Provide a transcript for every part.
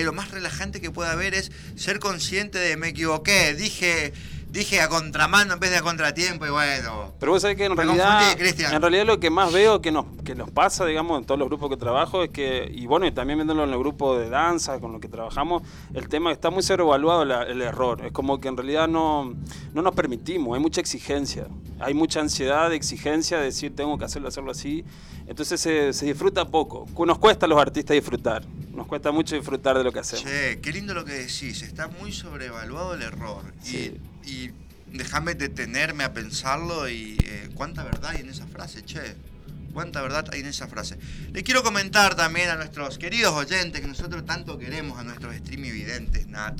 lo más relajante que puede haber es ser consciente de me equivoqué, dije a contramano en vez de a contratiempo y bueno. Pero vos sabés que en realidad lo que más veo que nos pasa, digamos, en todos los grupos que trabajo es que, y bueno, y también viéndolo en el grupo de danza con lo que trabajamos, el tema está muy sobrevaluado el error. Es como que en realidad no nos permitimos, hay mucha exigencia, hay mucha ansiedad de exigencia de decir tengo que hacerlo así. Entonces se disfruta poco. Nos cuesta a los artistas disfrutar. Nos cuesta mucho disfrutar de lo que hacemos. Che, qué lindo lo que decís. Está muy sobrevaluado el error. Sí. Y déjame detenerme a pensarlo y cuánta verdad hay en esa frase, che. Cuánta verdad hay en esa frase. Le quiero comentar también a nuestros queridos oyentes que nosotros tanto queremos, a nuestros streaming videntes, Nat.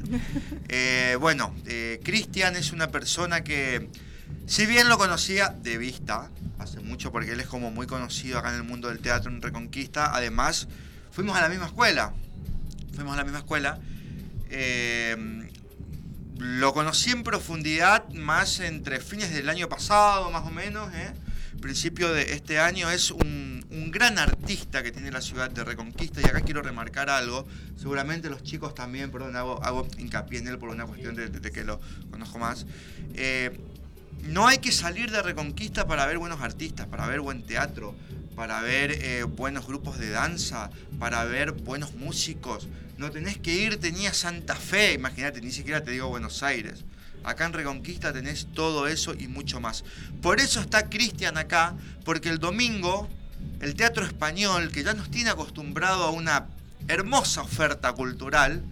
Cristian es una persona que, si bien lo conocía de vista, hace mucho porque él es como muy conocido acá en el mundo del teatro en Reconquista, además fuimos a la misma escuela. Lo conocí en profundidad más entre fines del año pasado, más o menos, principio de este año. Es un gran artista que tiene la ciudad de Reconquista, y acá quiero remarcar algo. Seguramente los chicos también, perdón, hago hincapié en él por una cuestión de que lo conozco más. No hay que salir de Reconquista para ver buenos artistas, para ver buen teatro, para ver buenos grupos de danza, para ver buenos músicos. No tenés que irte ni a Santa Fe, imagínate, ni siquiera te digo Buenos Aires. Acá en Reconquista tenés todo eso y mucho más. Por eso está Cristian acá, porque el domingo el Teatro Español, que ya nos tiene acostumbrado a una hermosa oferta cultural,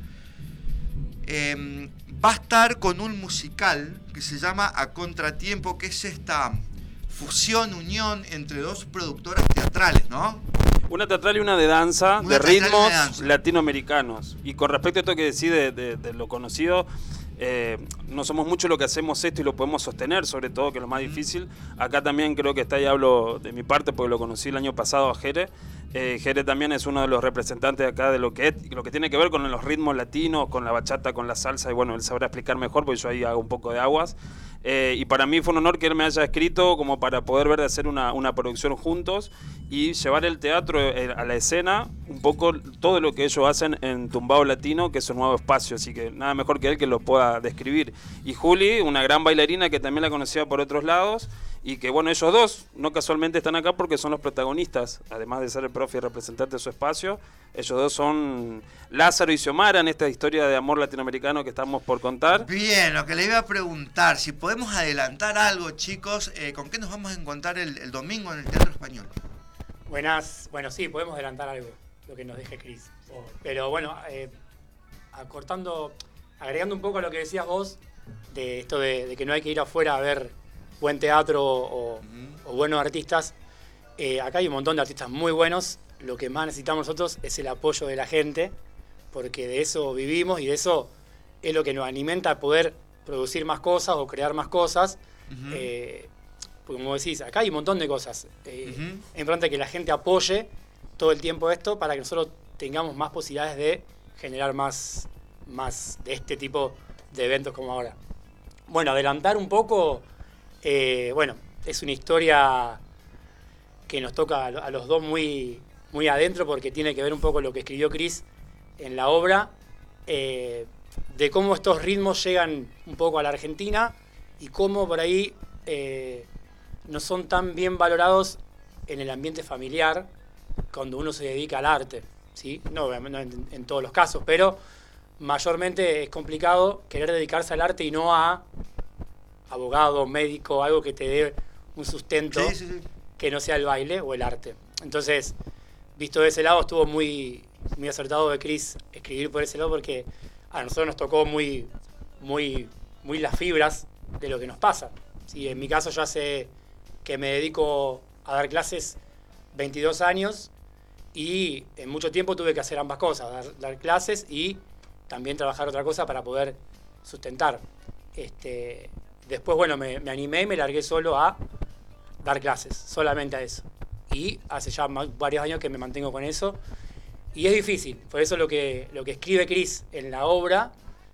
va a estar con un musical que se llama A Contratiempo, que es esta fusión, unión entre dos productoras teatrales, ¿no? Una teatral y una de danza, de ritmos latinoamericanos. Y con respecto a esto que decís de lo conocido, no somos mucho lo que hacemos esto y lo podemos sostener, sobre todo, que es lo más difícil. Acá también creo que está, y hablo de mi parte porque lo conocí el año pasado a Jere. Jere también es uno de los representantes acá de lo que tiene que ver con los ritmos latinos, con la bachata, con la salsa, y bueno, él sabrá explicar mejor porque yo ahí hago un poco de aguas. Y para mí fue un honor que él me haya escrito como para poder ver de hacer una producción juntos y llevar el teatro a la escena, un poco todo lo que ellos hacen en Tumbao Latino, que es un nuevo espacio, así que nada mejor que él que lo pueda describir. Y Juli, una gran bailarina que también la conocía por otros lados, y que bueno, ellos dos no casualmente están acá porque son los protagonistas, además de ser el profe y representante de su espacio. Ellos dos son Lázaro y Xiomara en esta historia de amor latinoamericano que estamos por contar. Bien, lo que le iba a preguntar, si podemos adelantar algo, chicos, ¿con qué nos vamos a encontrar el domingo en el Teatro Español? Buenas, bueno, sí, podemos adelantar algo, lo que nos deje Cris. Pero bueno, agregando un poco a lo que decías vos, de esto de que no hay que ir afuera a ver buen teatro o buenos artistas. Acá hay un montón de artistas muy buenos. Lo que más necesitamos nosotros es el apoyo de la gente, porque de eso vivimos y de eso es lo que nos alimenta a poder producir más cosas o crear más cosas. Porque como decís, acá hay un montón de cosas. Es importante que la gente apoye todo el tiempo esto para que nosotros tengamos más posibilidades de generar más de este tipo de eventos como ahora. Bueno, adelantar un poco, es una historia que nos toca a los dos muy adentro, porque tiene que ver un poco lo que escribió Cris en la obra, de cómo estos ritmos llegan un poco a la Argentina y cómo por ahí no son tan bien valorados en el ambiente familiar cuando uno se dedica al arte, ¿sí? No en todos los casos, pero mayormente es complicado querer dedicarse al arte y no a abogado, médico, algo que te dé un sustento que no sea el baile o el arte. Entonces, visto de ese lado, estuvo muy acertado de Cris escribir por ese lado, porque a nosotros nos tocó muy las fibras de lo que nos pasa. Sí, en mi caso, yo hace que me dedico a dar clases 22 años y en mucho tiempo tuve que hacer ambas cosas, dar clases y también trabajar otra cosa para poder sustentar. Después, bueno, me animé y me largué solo a dar clases, solamente a eso. Y hace ya varios años que me mantengo con eso. Y es difícil, por eso lo que escribe Cris en la obra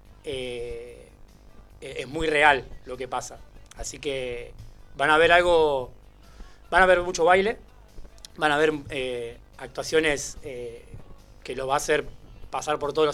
es muy real lo que pasa. Así que van a ver mucho baile, van a ver actuaciones que lo va a hacer pasar por todos los